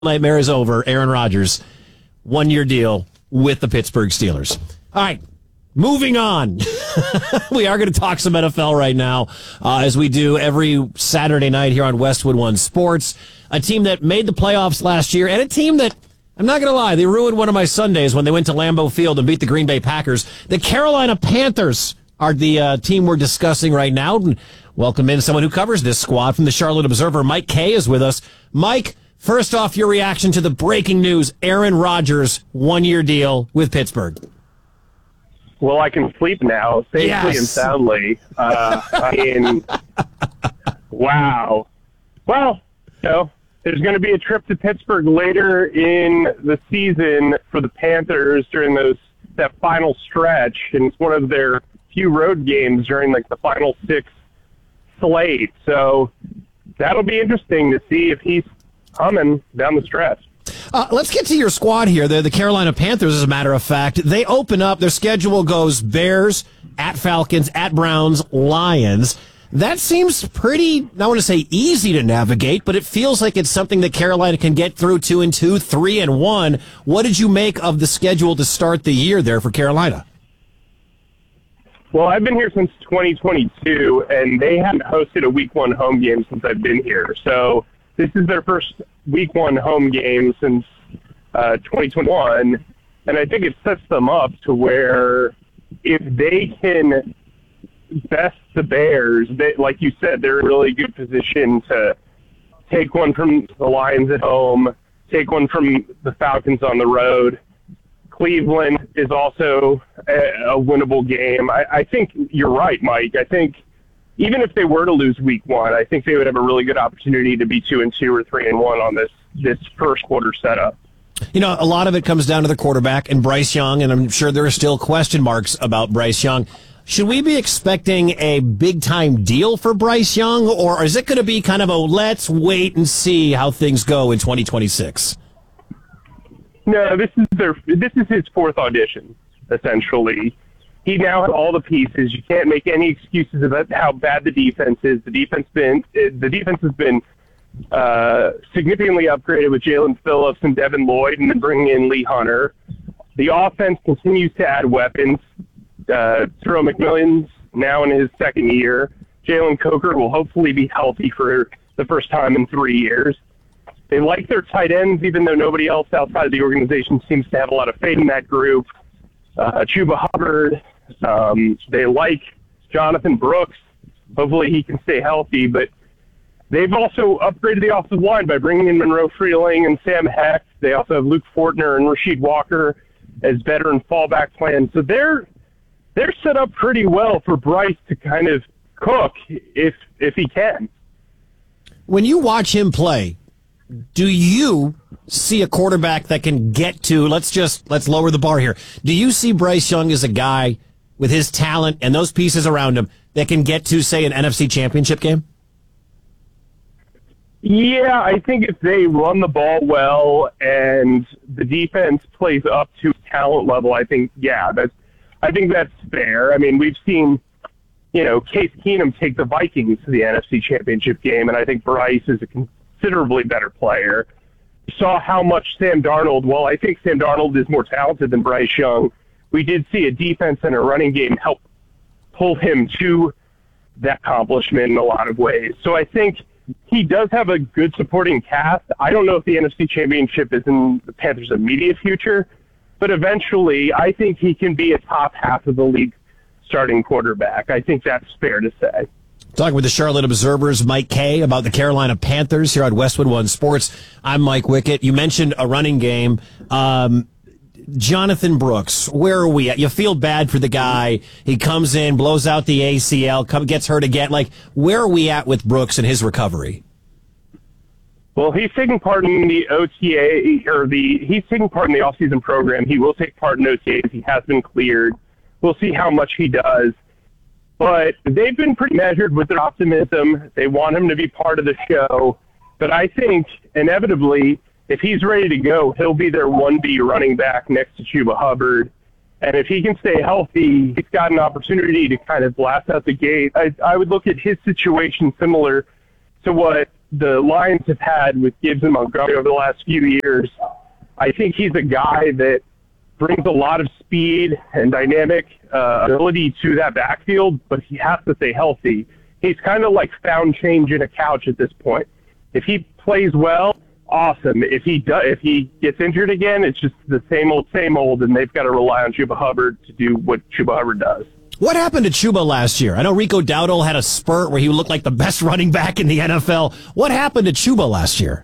nightmare is over. Aaron Rodgers, 1-year deal with the Pittsburgh Steelers. All right, moving on. We are going to talk some NFL right now, as we do every Saturday night here on Westwood One Sports. A team that made the playoffs last year, and a team that, I'm not going to lie, they ruined one of my Sundays when they went to Lambeau Field and beat the Green Bay Packers. The Carolina Panthers are the team we're discussing right now. Welcome in someone who covers this squad from the Charlotte Observer. Mike Kay is with us. Mike, first off, your reaction to the breaking news, Aaron Rodgers, 1-year deal with Pittsburgh. Well, I can sleep now, safely and soundly. I mean, wow. Well, there's going to be a trip to Pittsburgh later in the season for the Panthers during that final stretch, and it's one of their few road games during the final 6 slate. So that'll be interesting to see if he's coming down the stretch. Let's get to your squad here. They're the Carolina Panthers, as a matter of fact. They open up, their schedule goes Bears, at Falcons, at Browns, Lions. That seems pretty, I want to say easy to navigate, but it feels like it's something that Carolina can get through 2-2, 3-1. What did you make of the schedule to start the year there for Carolina? Well, I've been here since 2022, and they haven't hosted a Week 1 home game since I've been here. So this is their first Week 1 home game since 2021, and I think it sets them up to where if they can best the Bears, like you said, they're in a really good position to take one from the Lions at home, take one from the Falcons on the road. Cleveland is also a winnable game. I think you're right, Mike. I think even if they were to lose Week 1, I think they would have a really good opportunity to be 2-2 or 3-1 on this first quarter setup. You know, a lot of it comes down to the quarterback and Bryce Young, and I'm sure there are still question marks about Bryce Young. Should we be expecting a big-time deal for Bryce Young, or is it going to be kind of a let's wait and see how things go in 2026? No, this is his fourth audition, essentially. He now has all the pieces. You can't make any excuses about how bad the defense is. The defense has been significantly upgraded with Jalen Phillips and Devin Lloyd, and then bringing in Lee Hunter. The offense continues to add weapons. Terrell McMillan's now in his second year. Jalen Coker will hopefully be healthy for the first time in 3 years. They like their tight ends, even though nobody else outside of the organization seems to have a lot of faith in that group. Chuba Hubbard. They like Jonathan Brooks. Hopefully he can stay healthy, but they've also upgraded the offensive line by bringing in Monroe Freeling and Sam Heck. They also have Luke Fortner and Rasheed Walker as veteran fallback plans. So they're set up pretty well for Bryce to kind of cook if he can. When you watch him play, do you see a quarterback that can get to, let's lower the bar here. Do you see Bryce Young as a guy with his talent and those pieces around him that can get to, say, an NFC Championship game? Yeah, I think if they run the ball well and the defense plays up to talent level, I think that's fair. I mean, we've seen, Case Keenum take the Vikings to the NFC Championship game, and I think Bryce is a considerably better player. We saw how much Sam Darnold, well, I think Sam Darnold is more talented than Bryce Young. We did see a defense and a running game help pull him to that accomplishment in a lot of ways. So I think he does have a good supporting cast. I don't know if the NFC Championship is in the Panthers' immediate future, but eventually I think he can be a top half of the league starting quarterback. I think that's fair to say. Talking with the Charlotte Observer's Mike Kay about the Carolina Panthers here on Westwood One Sports. I'm Mike Wickett. You mentioned a running game. Jonathan Brooks, where are we at? You feel bad for the guy. He comes in, blows out the ACL, gets hurt again. Where are we at with Brooks and his recovery? Well, he's taking part in the OTA, he's taking part in the offseason program. He will take part in OTAs. He has been cleared. We'll see how much he does. But they've been pretty measured with their optimism. They want him to be part of the show. But I think, inevitably, if he's ready to go, he'll be their 1B running back next to Chuba Hubbard. And if he can stay healthy, he's got an opportunity to kind of blast out the gate. I would look at his situation similar to what the Lions have had with Gibbs and Montgomery over the last few years, I think he's a guy that brings a lot of speed and dynamic ability to that backfield, but he has to stay healthy. He's kind of like found change in a couch at this point. If he plays well, awesome. If he gets injured again, it's just the same old, and they've got to rely on Chuba Hubbard to do what Chuba Hubbard does. What happened to Chuba last year? I know Rico Dowdle had a spurt where he looked like the best running back in the NFL. What happened to Chuba last year?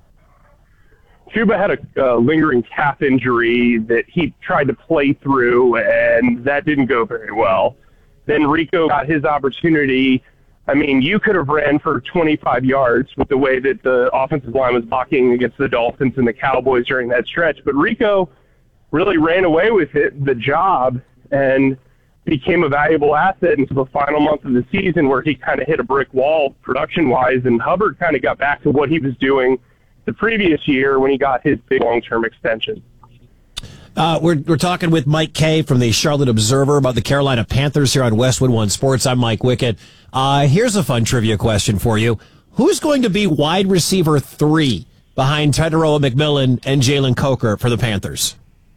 Chuba had a lingering calf injury that he tried to play through, and that didn't go very well. Then Rico got his opportunity. I mean, you could have ran for 25 yards with the way that the offensive line was blocking against the Dolphins and the Cowboys during that stretch. But Rico really ran away with the job and became a valuable asset into the final month of the season where he kind of hit a brick wall production-wise, and Hubbard kind of got back to what he was doing the previous year when he got his big long-term extension. We're talking with Mike Kay from the Charlotte Observer about the Carolina Panthers here on Westwood One Sports. I'm Mike Wickett. Here's a fun trivia question for you. Who's going to be wide receiver 3 behind Teteroa McMillan and Jalen Coker for the Panthers?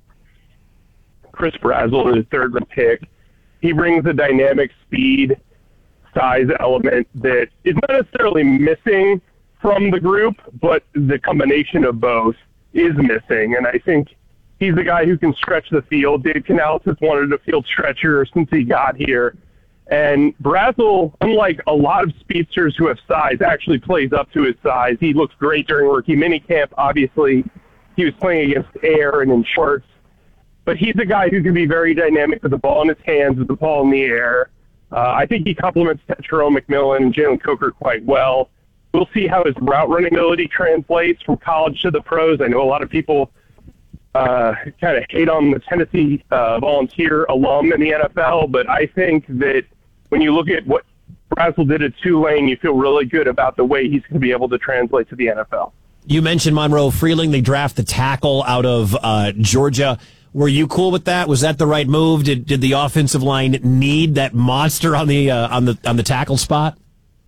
Chris Brazzell is the third-round pick. He brings a dynamic speed, size element that is not necessarily missing from the group, but the combination of both is missing. And I think he's the guy who can stretch the field. Dave Canales has wanted a field stretcher since he got here. And Brazzell, unlike a lot of speedsters who have size, actually plays up to his size. He looks great during rookie minicamp. Obviously, he was playing against air and in shorts. But he's a guy who can be very dynamic with the ball in his hands, with the ball in the air. I think he complements Teteroa McMillan and Jalen Coker quite well. We'll see how his route running ability translates from college to the pros. I know a lot of people kind of hate on the Tennessee Volunteer alum in the NFL, but I think that when you look at what Brazzell did at Tulane, you feel really good about the way he's going to be able to translate to the NFL. You mentioned Monroe Freeling. They draft the tackle out of Georgia. Were you cool with that? Was that the right move? Did the offensive line need that monster on the tackle spot?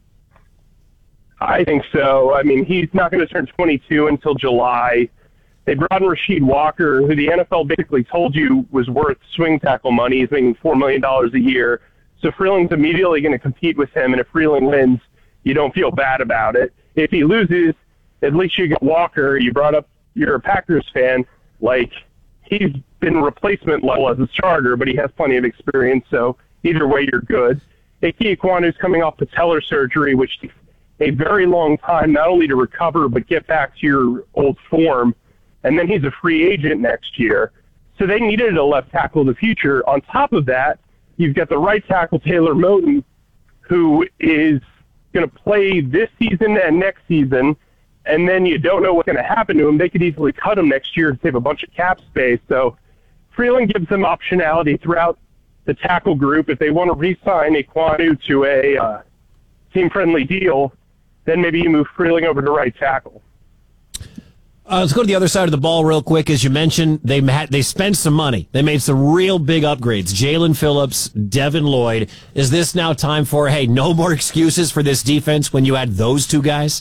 I think so. I mean, he's not going to turn 22 until July. They brought in Rasheed Walker, who the NFL basically told you was worth swing tackle money. He's making $4 million a year. So Freeling's immediately going to compete with him, and if Freeling wins, you don't feel bad about it. If he loses, at least you get Walker. You brought up, you're a Packers fan. Like, he's been replacement level as a starter, but he has plenty of experience, so either way, you're good. Ike Ekwonu's coming off patellar surgery, which takes a very long time not only to recover but get back to your old form, and then he's a free agent next year. So they needed a left tackle of the future. On top of that, you've got the right tackle, Taylor Moton, who is going to play this season and next season, and then you don't know what's going to happen to him. They could easily cut him next year to save a bunch of cap space. So Freeling gives them optionality throughout the tackle group. If they want to re-sign Ekwonu to a team-friendly deal, then maybe you move Freeling over to right tackle. Let's go to the other side of the ball real quick. As you mentioned, they spent some money. They made some real big upgrades. Jalen Phillips, Devin Lloyd. Is this now time for, hey, no more excuses for this defense when you add those two guys?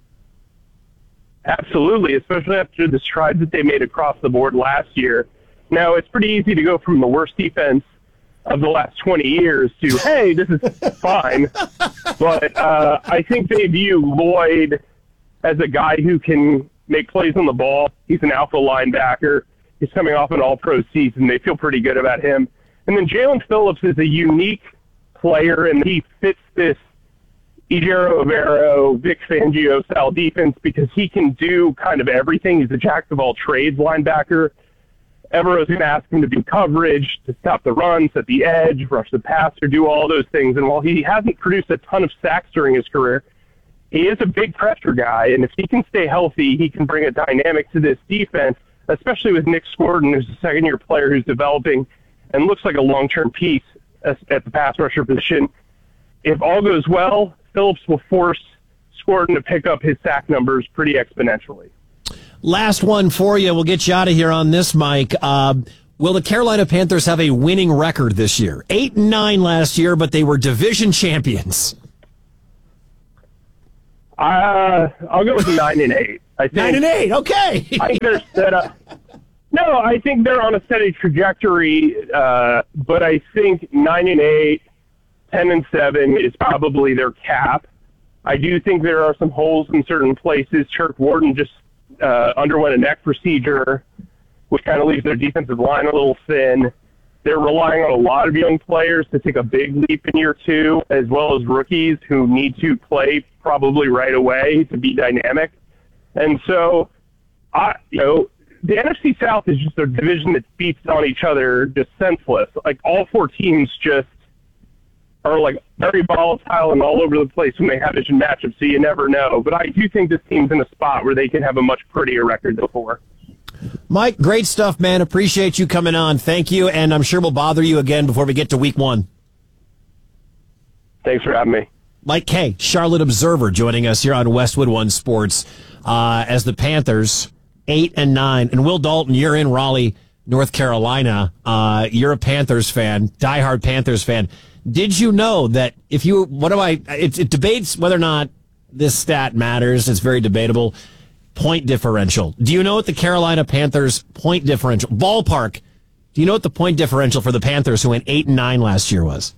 Absolutely, especially after the strides that they made across the board last year. Now, it's pretty easy to go from the worst defense of the last 20 years to, hey, this is fine. But I think they view Lloyd as a guy who can make plays on the ball. He's an alpha linebacker. He's coming off an all-pro season. They feel pretty good about him. And then Jalen Phillips is a unique player, and he fits this Ejiro Evero, Vic Fangio style defense because he can do kind of everything. He's a jack-of-all-trades linebacker. Evero's going to ask him to do coverage, to stop the run, set the edge, rush the passer, do all those things. And while he hasn't produced a ton of sacks during his career, he is a big pressure guy. And if he can stay healthy, he can bring a dynamic to this defense, especially with Nick Scourton, who's a second-year player who's developing and looks like a long-term piece at the pass rusher position. If all goes well, Phillips will force Scourton to pick up his sack numbers pretty exponentially. Last one for you. We'll get you out of here on this, Mike. Will the Carolina Panthers have a winning record this year? 8-9 last year, but they were division champions. I'll go with 9-8. I think 9-8. Okay. I think they're set up. No, I think they're on a steady trajectory, but I think 9-8, 10-7 is probably their cap. I do think there are some holes in certain places. Turk Warden just underwent a neck procedure, which kind of leaves their defensive line a little thin. They're relying on a lot of young players to take a big leap in year two, as well as rookies who need to play probably right away to be dynamic. And so, the NFC South is just a division that beats on each other just senseless. Like, all four teams just are like very volatile and all over the place when they have division matchups, so you never know. But I do think this team's in a spot where they can have a much prettier record than before. Mike, great stuff, man. Appreciate you coming on. Thank you, and I'm sure we'll bother you again before we get to week one. Thanks for having me. Mike Kay, Charlotte Observer, joining us here on Westwood One Sports as the Panthers 8-9. And Will Dalton, you're in Raleigh, North Carolina. You're a Panthers fan, diehard Panthers fan. Did you know that if you, it debates whether or not this stat matters. It's very debatable. Point differential. Do you know what the Carolina Panthers point differential, ballpark, do you know what the point differential for the Panthers who went 8-9 last year was?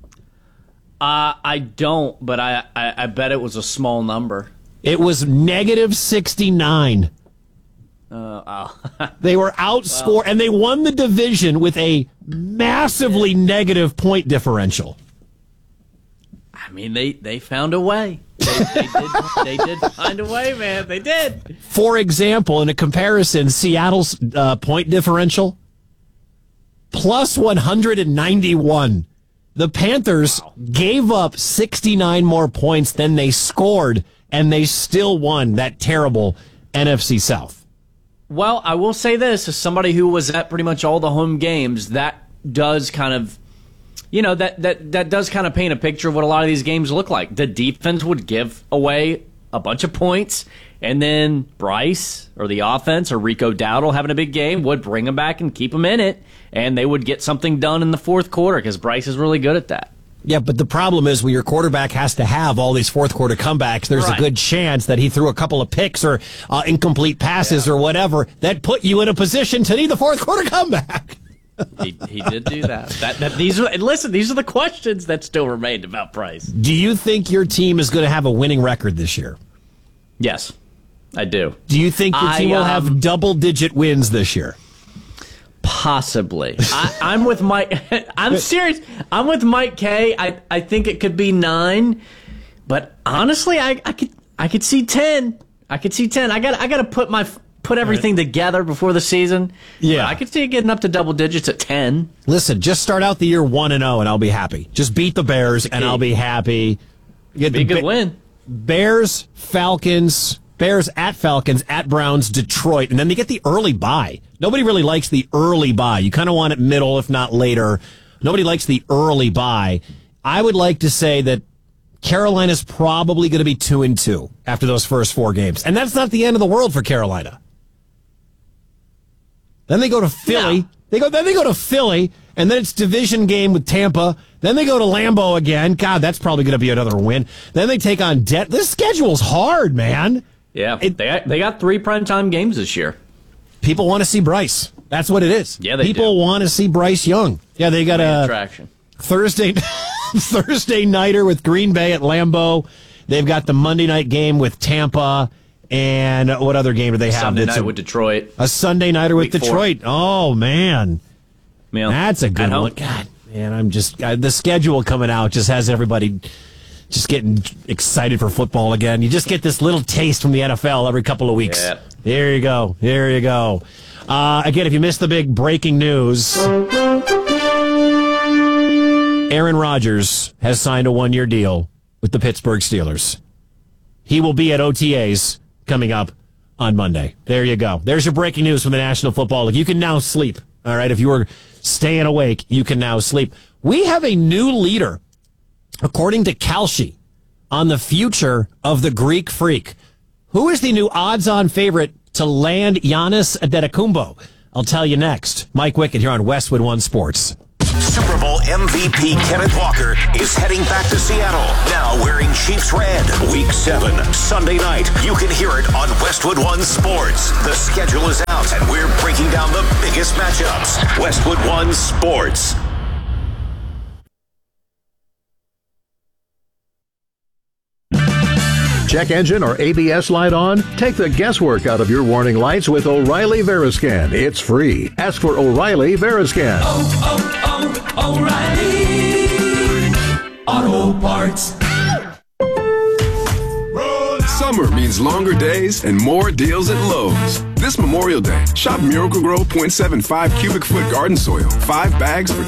I don't, but I bet it was a small number. It was negative 69. They were outscored, and they won the division with a massively negative point differential. I mean, they found a way. They did find a way, man. They did. For example, in a comparison, Seattle's point differential, plus 191. The Panthers gave up 69 more points than they scored, and they still won that terrible NFC South. Well, I will say this, as somebody who was at pretty much all the home games, that does kind of, that does kind of paint a picture of what a lot of these games look like. The defense would give away a bunch of points, and then Bryce or the offense or Rico Dowdle having a big game would bring them back and keep them in it, and they would get something done in the fourth quarter because Bryce is really good at that. Yeah, but the problem is when your quarterback has to have all these fourth quarter comebacks, there's a good chance that he threw a couple of picks or incomplete passes or whatever that put you in a position to need the fourth quarter comeback. He did do that. These are the questions that still remained about Bryce. Do you think your team is going to have a winning record this year? Yes, I do. Do you think your team will have double-digit wins this year? Possibly. I'm with Mike. I'm serious. I'm with Mike K. I think it could be 9, but honestly, I could see 10. I could see 10. I got to put everything together before the season. Yeah, but I could see it getting up to double digits at 10. Listen, just start out the year 1-0, and I'll be happy. Just beat the Bears, and I'll be happy. Be a good win. Bears, Falcons. Bears at Falcons, at Browns, Detroit, and then they get the early bye. Nobody really likes the early bye. You kind of want it middle, if not later. Nobody likes the early bye. I would like to say that Carolina's probably going to be 2-2 after those first 4 games. And that's not the end of the world for Carolina. Then they go to Philly. No. Then they go to Philly, and then it's division game with Tampa. Then they go to Lambeau again. God, that's probably going to be another win. Then they take on This schedule's hard, man. Yeah, they got 3 primetime games this year. People want to see Bryce. That's what it is. Yeah, People want to see Bryce Young. Yeah, they got a attraction. Thursday nighter with Green Bay at Lambeau. They've got the Monday night game with Tampa. And what other game do they have? Sunday night with Detroit. A Sunday nighter with Detroit. 4. Oh, man. That's a good one. God, man, the schedule coming out just has everybody just getting excited for football again. You just get this little taste from the NFL every couple of weeks. Yeah. There you go. Again, if you missed the big breaking news, Aaron Rodgers has signed a 1-year deal with the Pittsburgh Steelers. He will be at OTAs coming up on Monday. There you go. There's your breaking news from the National Football League. You can now sleep. All right, if you were staying awake, you can now sleep. We have a new leader, according to Kalshi, on the future of the Greek Freak. Who is the new odds-on favorite to land Giannis Antetokounmpo? I'll tell you next. Mike Wickett here on Westwood One Sports. Super Bowl MVP Kenneth Walker is heading back to Seattle, now wearing Chiefs red. Week 7, Sunday night. You can hear it on Westwood One Sports. The schedule is out, and we're breaking down the biggest matchups. Westwood One Sports. Check engine or ABS light on? Take the guesswork out of your warning lights with O'Reilly Veriscan. It's free. Ask for O'Reilly Veriscan. O'Reilly Auto Parts. Summer means longer days and more deals at Lowe's. This Memorial Day, shop Miracle-Gro 0.75 cubic foot garden soil. 5 bags for